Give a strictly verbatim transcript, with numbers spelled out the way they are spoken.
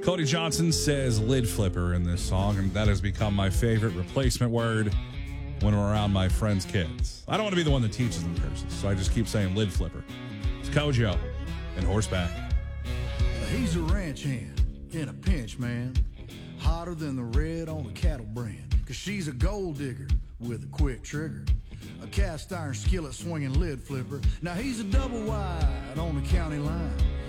Cody Johnson says lid flipper in this song, and that has become my favorite replacement word when we're around my friends' kids. I don't want to be the one that teaches them curses, so I just keep saying lid flipper. It's Kojo and Horseback. He's a ranch hand in a pinch, man. Hotter than the red on a cattle brand. Cause she's a gold digger with a quick trigger. A cast iron skillet swinging lid flipper. Now he's a double wide on the county line.